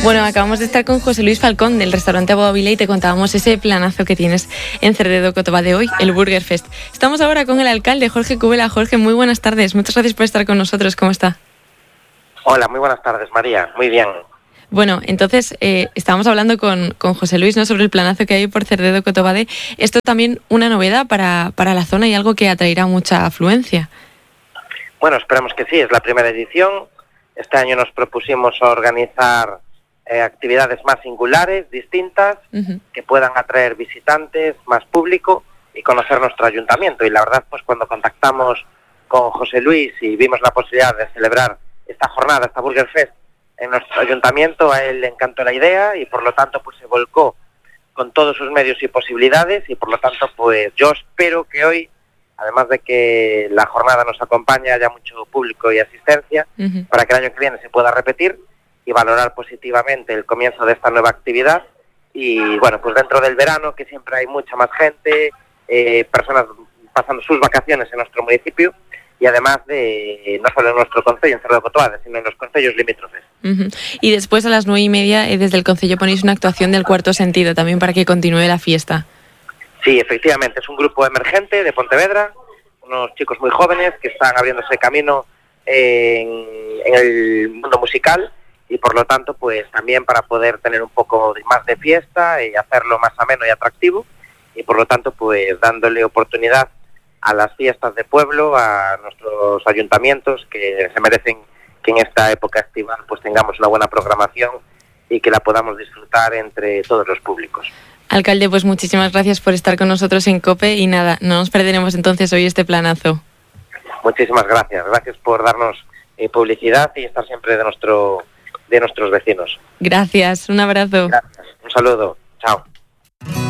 Bueno, acabamos de estar con José Luis Falcón del restaurante Boavile y te contábamos ese planazo que tienes en Cerdedo Cotoba de hoy, el Burger Fest. Estamos ahora con el alcalde Jorge Cubela. Jorge, muy buenas tardes. Muchas gracias por estar con nosotros. ¿Cómo está? Hola, muy buenas tardes, María. Muy bien. Bueno, entonces estábamos hablando con José Luis, ¿no?, sobre el planazo que hay por Cerdedo Cotoba de. Esto también una novedad para la zona y algo que atraerá mucha afluencia. Bueno, esperamos que sí. Es la primera edición. Este año nos propusimos organizar actividades más singulares, distintas, que puedan atraer visitantes, más público y conocer nuestro ayuntamiento. Y la verdad, pues cuando contactamos con José Luis y vimos la posibilidad de celebrar esta jornada, esta Burger Fest, en nuestro ayuntamiento, a él le encantó la idea y por lo tanto pues se volcó con todos sus medios y posibilidades y por lo tanto pues yo espero que hoy, además de que la jornada nos acompañe, haya mucho público y asistencia para que el año que viene se pueda repetir y valorar positivamente el comienzo de esta nueva actividad. Y bueno, pues dentro del verano, que siempre hay mucha más gente, personas pasando sus vacaciones en nuestro municipio y además de no solo en nuestro concello, en Cerdedo Cotoba, sino en los concellos limítrofes. Y después a las 9:30 desde el concello ponéis una actuación del Cuarto Sentido también para que continúe la fiesta. Sí, efectivamente, es un grupo emergente de Pontevedra, unos chicos muy jóvenes que están abriéndose camino en el mundo musical y por lo tanto pues también para poder tener un poco más de fiesta y hacerlo más ameno y atractivo y por lo tanto pues dándole oportunidad a las fiestas de pueblo, a nuestros ayuntamientos que se merecen que en esta época estival pues tengamos una buena programación y que la podamos disfrutar entre todos los públicos. Alcalde, pues muchísimas gracias por estar con nosotros en COPE y nada, no nos perderemos entonces hoy este planazo. Muchísimas gracias. Gracias por darnos publicidad y estar siempre de nuestros vecinos. Gracias, un abrazo. Gracias. Un saludo. Chao.